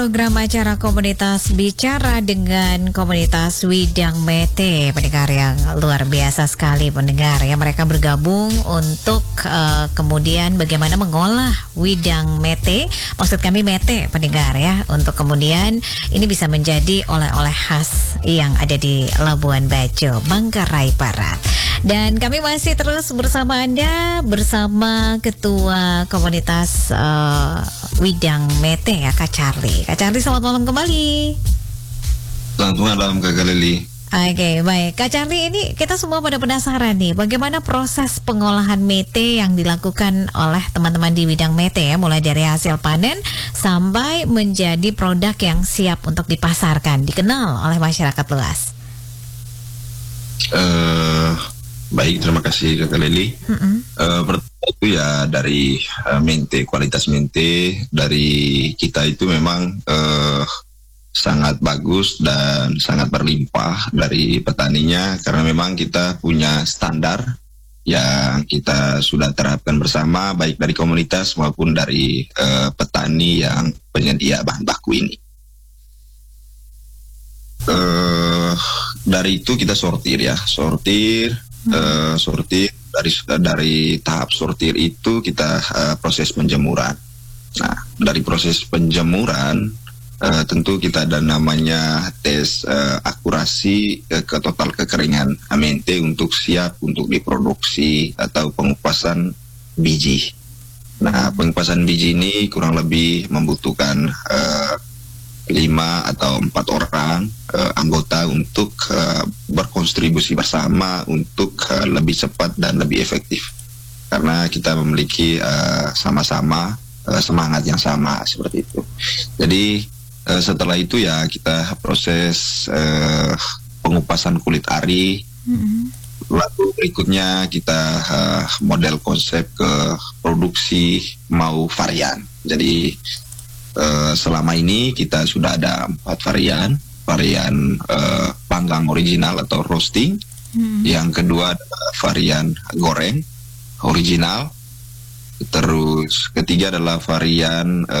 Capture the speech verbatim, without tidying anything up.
Program acara komunitas bicara dengan komunitas Widang Mete, pendengar yang luar biasa sekali pendengar ya, mereka bergabung untuk uh, kemudian bagaimana mengolah Widang Mete, maksud kami Mete pendengar ya, untuk kemudian ini bisa menjadi oleh-oleh khas yang ada di Labuan Bajo, Manggarai Barat. Dan kami masih terus bersama Anda, bersama Ketua Komunitas uh, Widang Mete ya, Kak Charlie. Kak Charlie, selamat malam kembali. Selamat malam Kak Galili. Oke, okay, baik. Kak Charlie, ini kita semua pada penasaran nih, bagaimana proses pengolahan mete yang dilakukan oleh teman-teman di Widang Mete ya, mulai dari hasil panen sampai menjadi produk yang siap untuk dipasarkan, dikenal oleh masyarakat luas. Uh, baik, terima kasih Kak Galili. Mm-hmm. Uh, pertama itu ya dari uh, mente, kualitas mente dari kita itu memang uh, sangat bagus dan sangat berlimpah dari petaninya, karena memang kita punya standar yang kita sudah terapkan bersama, baik dari komunitas maupun dari uh, petani yang penyedia bahan baku ini. Uh, dari itu kita sortir ya, sortir, hmm. uh, sortir dari dari tahap sortir itu kita uh, proses penjemuran. Nah, dari proses penjemuran Uh, tentu kita ada namanya tes uh, akurasi uh, ke total kekeringan mente untuk siap untuk diproduksi atau pengupasan biji. Nah, pengupasan biji ini kurang lebih membutuhkan uh, lima atau empat orang uh, anggota untuk uh, berkontribusi bersama untuk uh, lebih cepat dan lebih efektif, karena kita memiliki uh, sama-sama uh, semangat yang sama seperti itu. Jadi Uh, setelah itu ya kita proses uh, pengupasan kulit ari. Mm-hmm. Lalu berikutnya kita uh, model konsep ke produksi mau varian. Jadi uh, selama ini kita sudah ada empat varian. Varian uh, panggang original atau roasting. Mm-hmm. Yang kedua adalah varian goreng original. Terus ketiga adalah varian